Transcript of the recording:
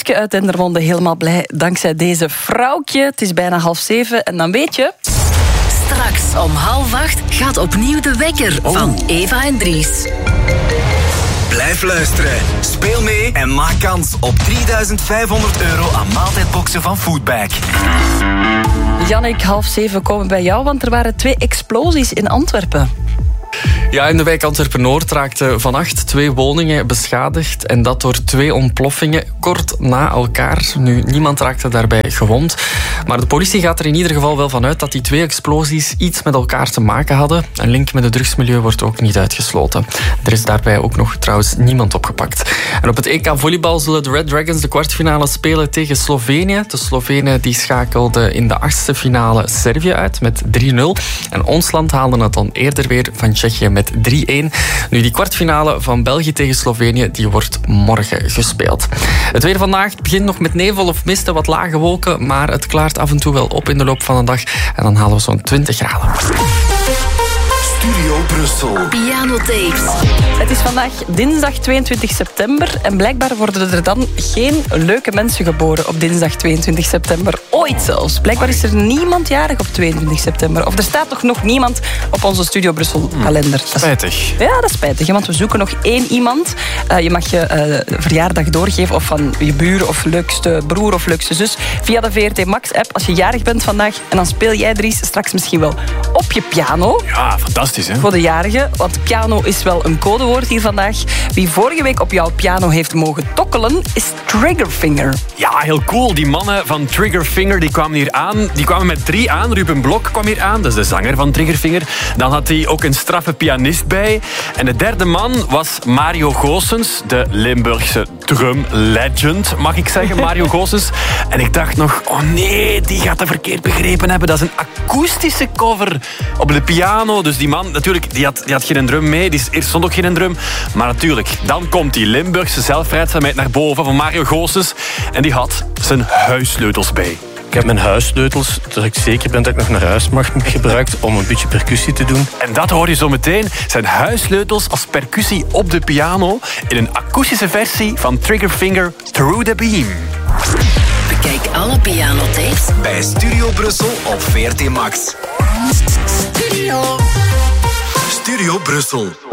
Suske uit Dendermonde helemaal blij dankzij deze vrouwtje. Het is bijna 6:30 en dan weet je... Straks om 7:30 gaat opnieuw de wekker van Eva en Dries. Blijf luisteren, speel mee en maak kans op €3.500 aan maaltijdboxen van Foodbag. Jannik, 6:30 komen bij jou, want er waren 2 explosies in Antwerpen. Ja, in de wijk Antwerpen-Noord raakten vannacht 2 woningen beschadigd. En dat door 2 ontploffingen kort na elkaar. Nu, niemand raakte daarbij gewond. Maar de politie gaat er in ieder geval wel van uit dat die 2 explosies iets met elkaar te maken hadden. Een link met het drugsmilieu wordt ook niet uitgesloten. Er is daarbij ook nog trouwens niemand opgepakt. En op het EK volleybal zullen de Red Dragons de kwartfinale spelen tegen Slovenië. De Slovenen die schakelden in de 8e finale Servië uit met 3-0. En ons land haalde het dan eerder weer van Tsjechië met 3-1. Nu, die kwartfinale van België tegen Slovenië die wordt morgen gespeeld. Het weer vandaag begint nog met nevel of mist en wat lage wolken, maar het klaart af en toe wel op in de loop van de dag en dan halen we zo'n 20 graden. Studio Brussel. Pianotapes. Het is vandaag dinsdag 22 september en blijkbaar worden er dan geen leuke mensen geboren op dinsdag 22 september. Ooit zelfs. Blijkbaar is er niemand jarig op 22 september. Of er staat toch nog niemand op onze Studio Brussel kalender. Spijtig. Ja, dat is spijtig, want we zoeken nog 1 iemand. Je mag je verjaardag doorgeven of van je buur of leukste broer of leukste zus via de VRT Max app als je jarig bent vandaag. En dan speel jij, Dries, straks misschien wel op je piano. Ja, fantastisch, hè? Voor de jarigen, want piano is wel een codewoord hier vandaag. Wie vorige week op jouw piano heeft mogen tokkelen, is Triggerfinger. Ja, heel cool. Die mannen van Triggerfinger die kwamen hier aan. Die kwamen met 3 aan. Ruben Blok kwam hier aan, dat is de zanger van Triggerfinger. Dan had hij ook een straffe pianist bij. En de derde man was Mario Goossens, de Limburgse drum legend, mag ik zeggen. Mario Goossens. En ik dacht nog, oh nee, die gaat dat verkeerd begrepen hebben. Dat is een akoestische cover op de piano. Dus die man, natuurlijk, die had geen drum mee. Eerst stond ook geen drum. Maar natuurlijk, dan komt die Limburgse zelfrijdzaamheid naar boven van Mario Goossens. En die had zijn huissleutels bij. Ik heb mijn huissleutels, dat ik zeker ben dat ik nog naar huis mag, gebruikt om een beetje percussie te doen. En dat hoor je zo meteen. Zijn huissleutels als percussie op de piano in een akoestische versie van Triggerfinger Through the Beam. Bekijk alle pianotapes Bij Studio Brussel op VRT Max. Studio Brussel.